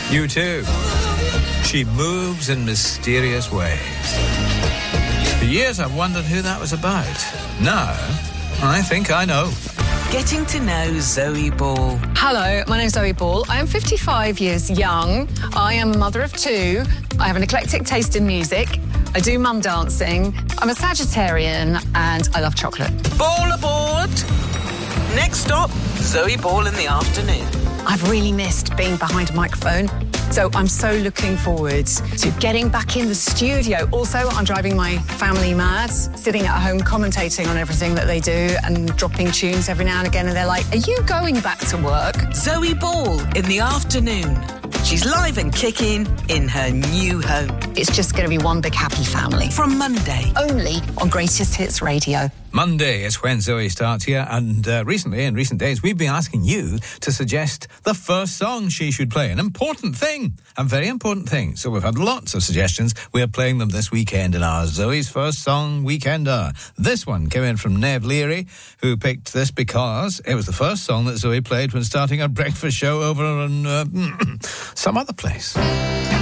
You too. She moves in mysterious ways. For years I've wondered who that was about. Now, I think I know. Getting to know Zoe Ball. Hello, my name's Zoe Ball. I am 55 years young. I am a mother of two. I have an eclectic taste in music. I do mum dancing. I'm a Sagittarian and I love chocolate. Ball aboard! Next stop, Zoe Ball in the afternoon. I've really missed being behind a microphone, so I'm so looking forward to getting back in the studio. Also, I'm driving my family mad, sitting at home commentating on everything that they do and dropping tunes every now and again, and they're like, are you going back to work? Zoe Ball in the afternoon. She's live and kicking in her new home. It's just going to be one big happy family. From Monday. Only on Greatest Hits Radio. Monday is when Zoe starts here, and recently, in recent days, we've been asking you to suggest the first song she should play. An important thing, a very important thing. So we've had lots of suggestions. We're playing them this weekend in our Zoe's First Song Weekender. This one came in from Nev Leary, who picked this because it was the first song that Zoe played when starting her breakfast show over in some other place.